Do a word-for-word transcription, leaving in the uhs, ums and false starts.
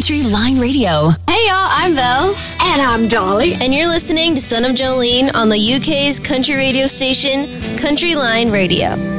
Country Line Radio. Hey y'all, I'm Bells. And I'm Dolly. And you're listening to Son of Jolene on the U K's country radio station, Country Line Radio.